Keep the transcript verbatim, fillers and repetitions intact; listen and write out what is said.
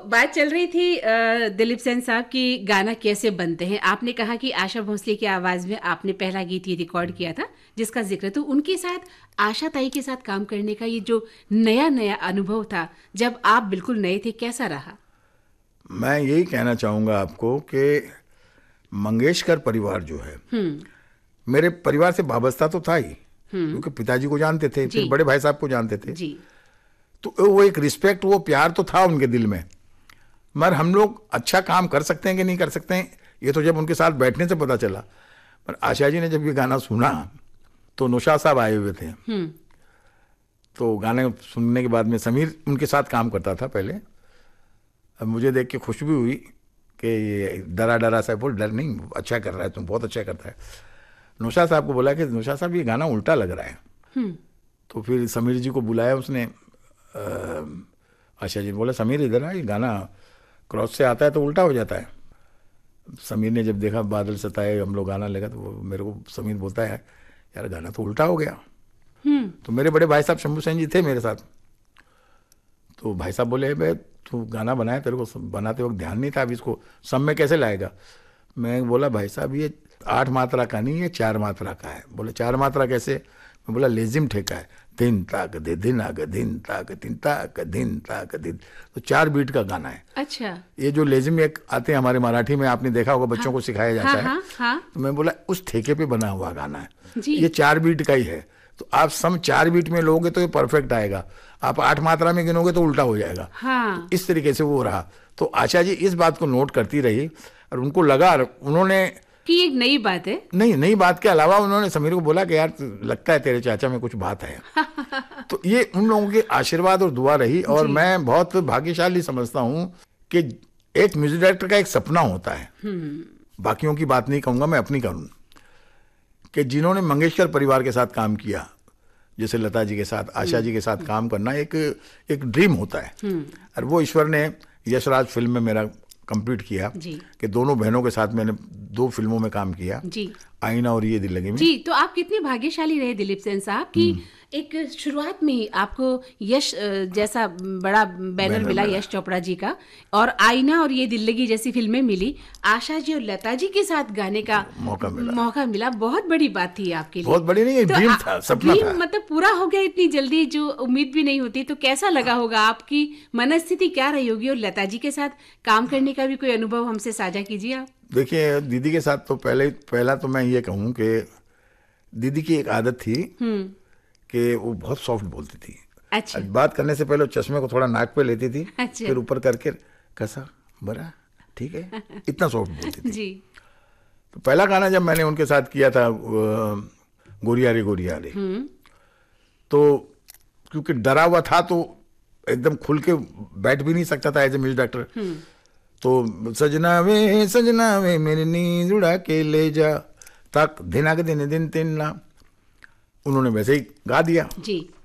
बात चल रही थी अ, दिलीप सेन साहब की गाना कैसे बनते हैं। आपने कहा कि आशा भोसले की आवाज में आपने पहला गीत ये रिकॉर्ड किया था जिसका जिक्र, तो उनके साथ आशा ताई के साथ काम करने का ये जो नया नया अनुभव था जब आप बिल्कुल नए थे, कैसा रहा? मैं यही कहना चाहूँगा आपको कि मंगेशकर परिवार जो है, मेरे परिवार से वाबस्ता तो था ही, क्योंकि पिताजी को जानते थे, फिर बड़े भाई साहब को जानते थे जी। तो वो एक रिस्पेक्ट, वो प्यार तो था उनके दिल में। मगर हम लोग अच्छा काम कर सकते हैं कि नहीं कर सकते हैं, ये तो जब उनके साथ बैठने से पता चला। पर आशा जी ने जब ये गाना सुना तो नौशाद साहब आए हुए थे, तो गाने सुनने के बाद में समीर उनके साथ काम करता था पहले। अब मुझे देख के खुश भी हुई कि ये डरा डरा सा, बोल डर नहीं, अच्छा कर रहा है, तुम बहुत अच्छा करता है। नौशाद साहब को बोला कि नौशाद साहब ये गाना उल्टा लग रहा है। तो फिर समीर जी को बुलाया उसने। आशा जी बोला समीर इधर आ, ये गाना क्रॉस से आता है तो उल्टा हो जाता है। समीर ने जब देखा बादल सताए हम लोग गाना लगा, तो वो मेरे को समीर बोलता है यार गाना तो उल्टा हो गया। तो मेरे बड़े भाई साहब शंभू सेन जी थे मेरे साथ, तो भाई साहब बोले भाई तू गाना बनाया, तेरे को बनाते वक्त ध्यान नहीं था, अब इसको सब में कैसे लाएगा। मैं बोला भाई साहब ये आठ मात्रा का नहीं, ये चार मात्रा का है। बोले चार मात्रा कैसे? मैं बोला लेजिम ठेका है, दिन ताक दे दिन आग दिन ताक दिन ताक दिन ताक दिन, तो चार बीट का गाना है। अच्छा। ये जो लेजिम एक आते हैं हमारे मराठी में, आपने देखा होगा, बच्चों हाँ, को सिखाया जाता हाँ, है। हाँ, हाँ। तो मैं बोला उस ठेके पे बना हुआ गाना है, जी। ये चार बीट का ही है, तो आप सम चार बीट में लोगे तो ये परफेक्ट आएगा, आप आठ मात्रा में गिनोगे तो उल्टा हो जाएगा। हाँ। तो इस तरीके से वो रहा। तो आशा जी इस बात को नोट करती रही और उनको लगा, उन्होंने कि एक नई बात है। नहीं, नई बात के अलावा उन्होंने समीर को बोला कि यार लगता है तेरे चाचा में कुछ बात है। तो ये उन लोगों के आशीर्वाद और दुआ रही। और मैं बहुत भाग्यशाली समझता हूँ कि एक म्यूजिक डायरेक्टर का एक सपना होता है, बाकियों की बात नहीं कहूँगा, मैं अपनी करूँ, कि जिन्होंने मंगेशकर परिवार के साथ काम किया, जैसे लता जी के साथ, आशा जी के साथ काम करना एक एक ड्रीम होता है। और वो ईश्वर ने यशराज फिल्म में मेरा कंप्लीट किया कि दोनों बहनों के साथ मैंने दो फिल्मों में काम किया जी। आईना और ये दिल लगी में। जी। तो आप कितने भाग्यशाली रहे दिलीप सेन साहब कि एक शुरुआत में ही आपको यश जैसा बड़ा बैनर मिला, यश चोपड़ा जी का, और आईना और ये दिल लगी जैसी फिल्में मिली, आशा जी और लता जी के साथ गाने का मौका मिला मौका मिला बहुत बड़ी बात थी आपके लिए। बहुत बड़ी नहीं, तो ड्रीम था, सपना था। मतलब पूरा हो गया इतनी जल्दी, जो उम्मीद भी नहीं होती। तो कैसा लगा होगा, आपकी मनस्थिति क्या रही होगी? और लता जी के साथ काम करने का भी कोई अनुभव हमसे साझा कीजिए आप। देखिए दीदी के साथ तो पहले पहला तो मैं ये कहूँ कि दीदी की एक आदत थी कि वो बहुत सॉफ्ट बोलती थी। अच्छा। बात करने से पहले चश्मे को थोड़ा नाक पे लेती थी। अच्छा। फिर ऊपर करके कैसा बड़ा ठीक है, इतना सॉफ्ट बोलती थी। जी। तो पहला गाना जब मैंने उनके साथ किया था गोरिया रे गोरिया रे, तो क्योंकि डरा हुआ था तो एकदम खुल के बैठ भी नहीं सकता था एज ए म्यूजिक डायरेक्टर। तो सजना वे सजना वे मेरी नींद उड़ा के ले जा तक दिना के दिन दिन तीन ना, उन्होंने वैसे ही गा दिया। जी।